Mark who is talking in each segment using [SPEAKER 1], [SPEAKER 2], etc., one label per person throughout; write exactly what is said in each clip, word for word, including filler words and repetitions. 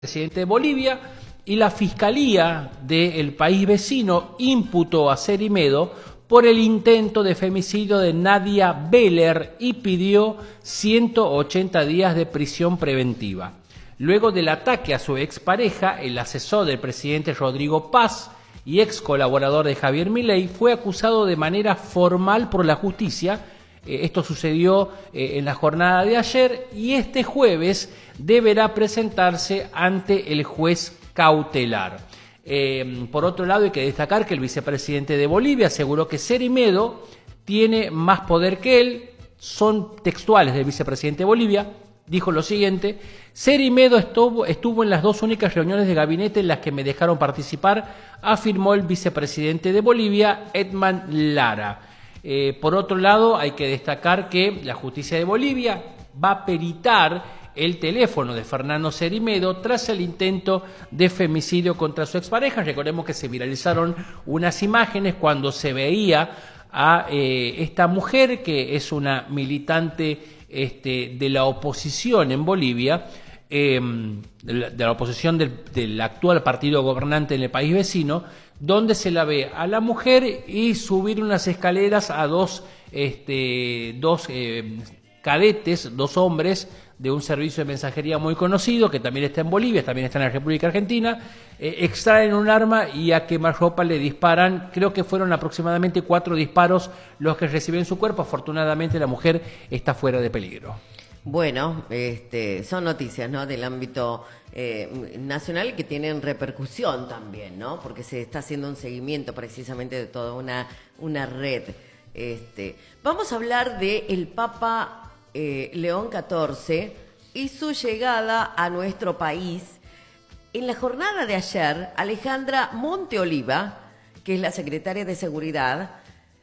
[SPEAKER 1] presidente de Bolivia, y la Fiscalía del país vecino imputó a Cerimedo por el intento de femicidio de Nadia Beller y pidió ciento ochenta días de prisión preventiva. Luego del ataque a su expareja, el asesor del presidente Rodrigo Paz y ex colaborador de Javier Milei fue acusado de manera formal por la justicia. Eh, esto sucedió eh, en la jornada de ayer y este jueves deberá presentarse ante el juez cautelar. Eh, por otro lado, hay que destacar que el vicepresidente de Bolivia aseguró que Cerimedo tiene más poder que él. Son textuales del vicepresidente de Bolivia. Dijo lo siguiente: Cerimedo estuvo, estuvo en las dos únicas reuniones de gabinete en las que me dejaron participar, afirmó el vicepresidente de Bolivia, Edman Lara. Eh, por otro lado, hay que destacar que la justicia de Bolivia va a peritar el teléfono de Fernando Cerimedo tras el intento de femicidio contra su expareja. Recordemos que se viralizaron unas imágenes cuando se veía a eh, esta mujer, que es una militante este, de la oposición en Bolivia, eh, de, la, de la oposición del, del actual partido gobernante en el país vecino, donde se la ve a la mujer y subir unas escaleras a dos, este, dos eh, cadetes, dos hombres de un servicio de mensajería muy conocido, que también está en Bolivia, también está en la República Argentina, eh, extraen un arma y a quemarropa le disparan. Creo que fueron aproximadamente cuatro disparos los que recibió en su cuerpo. Afortunadamente la mujer está fuera de peligro.
[SPEAKER 2] Bueno, este, son noticias, ¿no?, del ámbito eh, nacional que tienen repercusión también, ¿no? Porque se está haciendo un seguimiento precisamente de toda una, una red. Este, vamos a hablar de el Papa eh, León catorce y su llegada a nuestro país. En la jornada de ayer, Alejandra Monteoliva, que es la secretaria de Seguridad,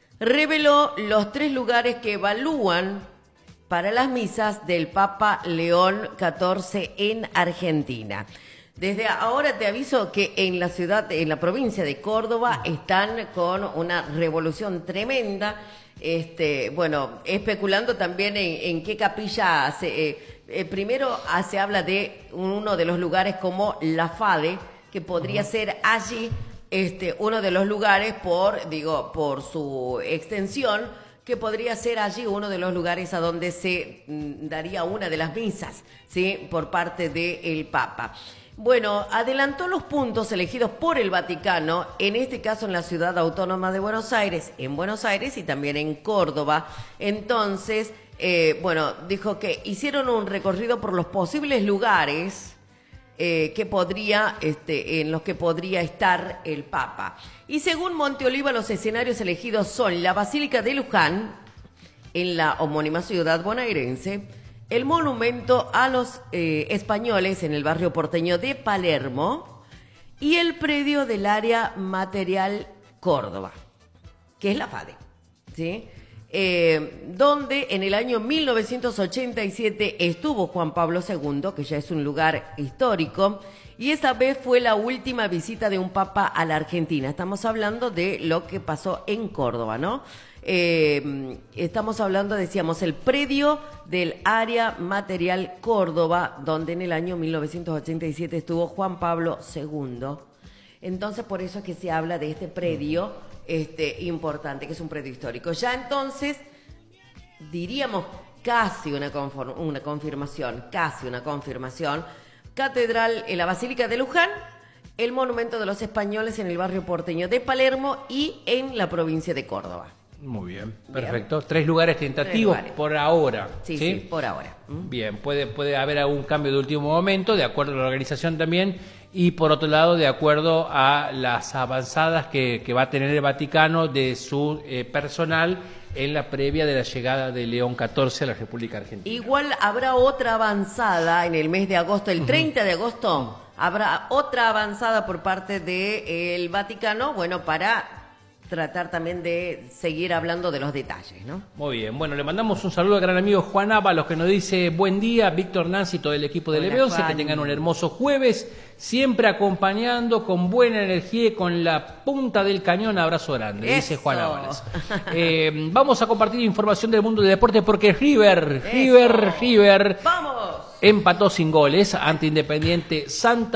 [SPEAKER 2] reveló los tres lugares que evalúan para las misas del Papa León catorce en Argentina. Desde ahora te aviso que en la ciudad, en la provincia de Córdoba, están con una revolución tremenda. Este, bueno, especulando también en, en qué capilla se, eh, eh, primero ah, se habla de uno de los lugares como la Fade, que podría uh-huh. ser allí este, uno de los lugares por, digo, por su extensión, que podría ser allí uno de los lugares a donde se mm, daría una de las misas, ¿sí?, por parte del Papa. Bueno, adelantó los puntos elegidos por el Vaticano, en este caso en la Ciudad Autónoma de Buenos Aires, en Buenos Aires y también en Córdoba. Entonces, eh, bueno, dijo que hicieron un recorrido por los posibles lugares eh, que podría, este, en los que podría estar el Papa. Y según Monteoliva, los escenarios elegidos son la Basílica de Luján, en la homónima ciudad bonaerense, el monumento a los eh, españoles en el barrio porteño de Palermo y el predio del área material Córdoba, que es la Fade, ¿sí? Eh, donde en el año mil novecientos ochenta y siete estuvo Juan Pablo segundo, que ya es un lugar histórico, y esa vez fue la última visita de un papa a la Argentina. Estamos hablando de lo que pasó en Córdoba, ¿no? Eh, estamos hablando, decíamos, el predio del área material Córdoba, donde en el año mil novecientos ochenta y siete estuvo Juan Pablo segundo. Entonces, por eso es que se habla de este predio este, importante, que es un predio histórico. Ya entonces, diríamos casi una, conform- una confirmación, casi una confirmación. Catedral en la Basílica de Luján, el monumento de los españoles en el barrio porteño de Palermo y en la provincia de Córdoba.
[SPEAKER 1] Muy bien, perfecto. Bien. Tres lugares tentativos Tres lugares. por ahora.
[SPEAKER 2] Sí, sí, sí, por ahora. ¿Mm?
[SPEAKER 1] Bien, puede, puede haber algún cambio de último momento, de acuerdo a la organización también, y por otro lado, de acuerdo a las avanzadas que, que va a tener el Vaticano de su eh, personal en la previa de la llegada de León catorce a la República Argentina.
[SPEAKER 2] Igual habrá otra avanzada en el mes de agosto, el treinta de agosto, habrá otra avanzada por parte del Vaticano, bueno, para tratar también de seguir hablando de los detalles, ¿no?
[SPEAKER 1] Muy bien, bueno, le mandamos un saludo al gran amigo Juan Ábalos, que nos dice buen día, Víctor, Nancy, todo el equipo de L B once, que tengan un hermoso jueves, siempre acompañando con buena energía y con la punta del cañón. Abrazo grande,
[SPEAKER 2] Eso.
[SPEAKER 1] dice Juan Ábalos. Eh, vamos a compartir información del mundo del deporte porque River,
[SPEAKER 2] Eso.
[SPEAKER 1] River, River...
[SPEAKER 2] ¡Vamos!
[SPEAKER 1] empató sin goles ante Independiente Santa